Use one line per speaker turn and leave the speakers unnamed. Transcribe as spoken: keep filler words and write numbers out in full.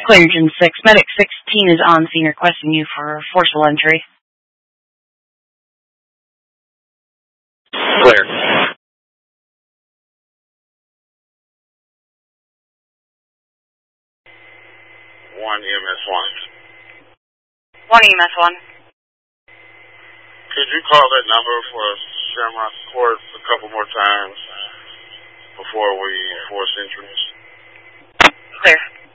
Clear Engine six. Medic sixteen is on scene requesting you for forcible entry.
Clear.
one E M S one.
one E M S one.
Could you call that number for Shamrock Court a couple more times before we force entry?
Clear.